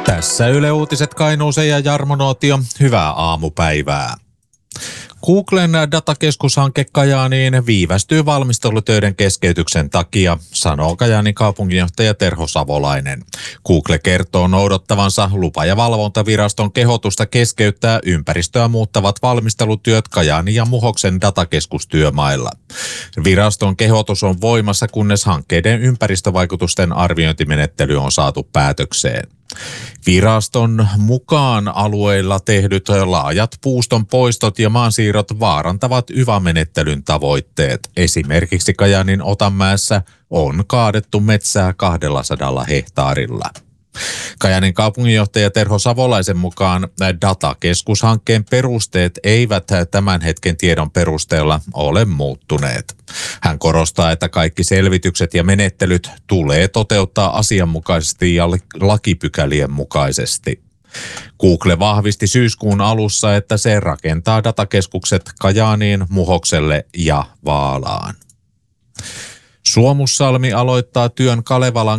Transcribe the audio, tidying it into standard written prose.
Tässä Yle Uutiset Kainuuseen ja Jarmo Nuotio. Hyvää aamupäivää. Googlen datakeskushanke Kajaaniin viivästyy valmistelutöiden keskeytyksen takia, sanoo Kajaanin kaupunginjohtaja Terho Savolainen. Google kertoo noudattavansa lupa- ja valvontaviraston kehotusta keskeyttää ympäristöä muuttavat valmistelutyöt Kajaanin ja Muhoksen datakeskustyömailla. Viraston kehotus on voimassa, kunnes hankkeiden ympäristövaikutusten arviointimenettely on saatu päätökseen. Viraston mukaan alueilla tehdyt laajat puuston poistot ja maansiirrot vaarantavat yva-menettelyn tavoitteet. Esimerkiksi Kajaanin Otanmäessä on kaadettu metsää 200 hehtaarilla. Kajaanin kaupunginjohtaja Terho Savolaisen mukaan datakeskushankkeen perusteet eivät tämän hetken tiedon perusteella ole muuttuneet. Hän korostaa, että kaikki selvitykset ja menettelyt tulee toteuttaa asianmukaisesti ja lakipykälien mukaisesti. Google vahvisti syyskuun alussa, että se rakentaa datakeskukset Kajaaniin, Muhokselle ja Vaalaan. Suomussalmi aloittaa työn Kalevalan